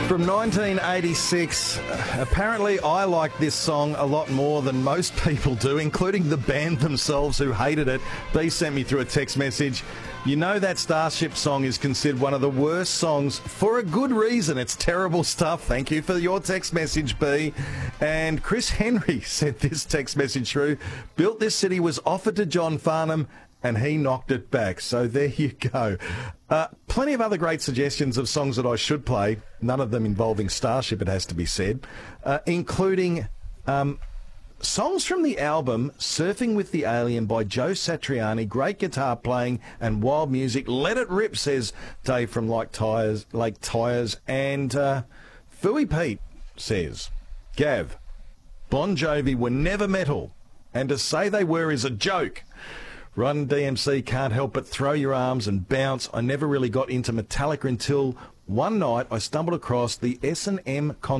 From 1986, apparently I like this song a lot more than most people do, including the band themselves who hated it. B sent me through a text message. You know that Starship song is considered one of the worst songs for a good reason. It's terrible stuff. Thank you for your text message, B. And Chris Henry sent this text message through. Built This City was offered to John Farnham and he knocked it back. So there you go. Plenty of other great suggestions of songs that I should play, none of them involving Starship, it has to be said, including songs from the album Surfing with the Alien by Joe Satriani. Great guitar playing and wild music. Let it rip, says Dave from Lake Tyres. And Fooey Pete says, Gav, Bon Jovi were never metal, and to say they were is a joke. Run DMC can't help but throw your arms and bounce. I never really got into Metallica until one night I stumbled across the S&M concert.